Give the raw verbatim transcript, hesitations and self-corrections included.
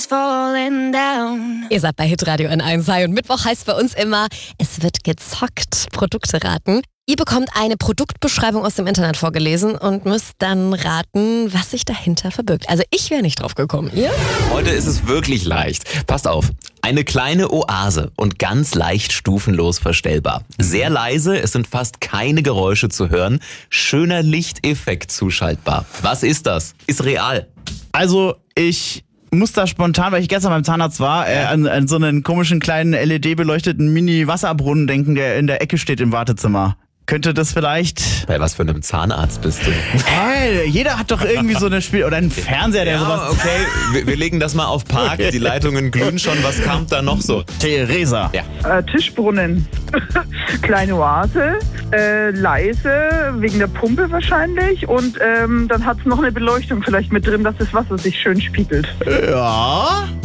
falling down. Ihr seid bei Hitradio N eins. Hi, und Mittwoch heißt bei uns immer, es wird gezockt. Produkte raten. Ihr bekommt eine Produktbeschreibung aus dem Internet vorgelesen und müsst dann raten, was sich dahinter verbirgt. Also ich wäre nicht drauf gekommen. Ihr? Heute ist es wirklich leicht. Passt auf. Eine kleine Oase und ganz leicht stufenlos verstellbar. Sehr leise, es sind fast keine Geräusche zu hören. Schöner Lichteffekt zuschaltbar. Was ist das? Ist real. Also ich muss da spontan, weil ich gestern beim Zahnarzt war, äh, an, an so einen komischen kleinen L E D-beleuchteten Mini-Wasserbrunnen denken, der in der Ecke steht im Wartezimmer. Könnte das vielleicht... Bei was für einem Zahnarzt bist du? Hey, jeder hat doch irgendwie so eine Spiel... Oder einen Fernseher, der Ja, sowas... okay. Wir, wir legen das mal auf Park. Die Leitungen glühen schon. Was kam da noch so? Theresa. Ja. Äh, Tischbrunnen. Kleine Oase, äh, leise, wegen der Pumpe wahrscheinlich. Und ähm, dann hat es noch eine Beleuchtung vielleicht mit drin, dass das Wasser sich schön spiegelt. Ja...